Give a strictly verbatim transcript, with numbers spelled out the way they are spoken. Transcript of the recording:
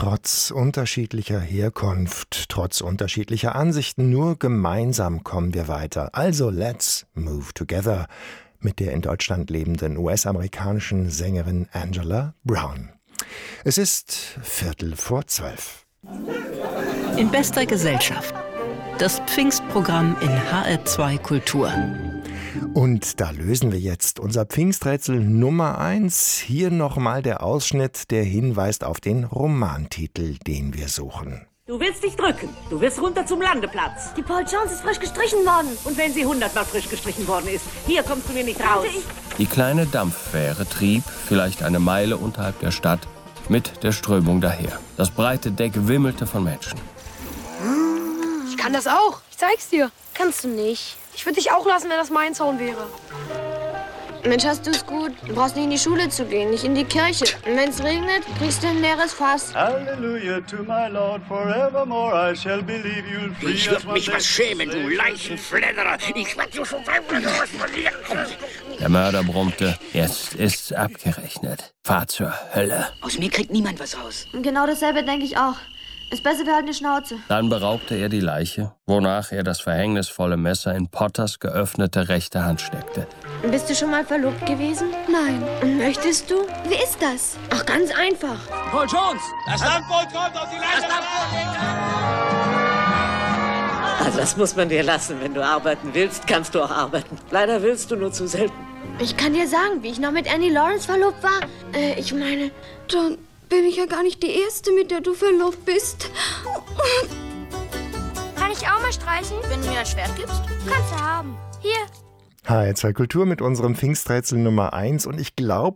Trotz unterschiedlicher Herkunft, trotz unterschiedlicher Ansichten, nur gemeinsam kommen wir weiter. Also let's move together mit der in Deutschland lebenden U S-amerikanischen Sängerin Angela Brown. Es ist Viertel vor zwölf. In bester Gesellschaft. Das Pfingstprogramm in H R zwei Kultur. Und da lösen wir jetzt unser Pfingsträtsel Nummer eins. Hier nochmal der Ausschnitt, der hinweist auf den Romantitel, den wir suchen. Du willst dich drücken. Du willst runter zum Landeplatz. Die Paul Jones ist frisch gestrichen worden. Und wenn sie hundertmal frisch gestrichen worden ist, hier kommst du mir nicht raus. Die kleine Dampffähre trieb, vielleicht eine Meile unterhalb der Stadt, mit der Strömung daher. Das breite Deck wimmelte von Menschen. Ich kann das auch. Ich zeig's dir. Kannst du nicht. Ich würde dich auch lassen, wenn das mein Zaun wäre. Mensch, hast du's gut. Du brauchst nicht in die Schule zu gehen, nicht in die Kirche. Und wenn's regnet, kriegst du ein leeres Fass. Halleluja to my Lord, forevermore I shall believe you'll free. Ich würde mich was schämen, du Leichenfledderer. Ich werd so schon was verlieren. Der Mörder brummte, jetzt ist's abgerechnet. Fahr zur Hölle. Aus mir kriegt niemand was raus. Genau dasselbe denke ich auch. Ist besser, wir halten die Schnauze. Dann beraubte er die Leiche, wonach er das verhängnisvolle Messer in Potters geöffnete rechte Hand steckte. Bist du schon mal verlobt gewesen? Nein. Und möchtest du? Wer ist das? Ach, ganz einfach. Paul Jones! Das Landboot kommt auf die Leiche! Also das muss man dir lassen. Wenn du arbeiten willst, kannst du auch arbeiten. Leider willst du nur zu selten. Ich kann dir sagen, wie ich noch mit Annie Lawrence verlobt war. Äh, ich meine... Dann bin ich ja gar nicht die Erste, mit der du verlobt bist. Kann ich auch mal streichen? Wenn du mir ein Schwert gibst? Kannst du haben. Hier. H R zwei Kultur mit unserem Pfingsträtsel Nummer eins. Und ich glaube,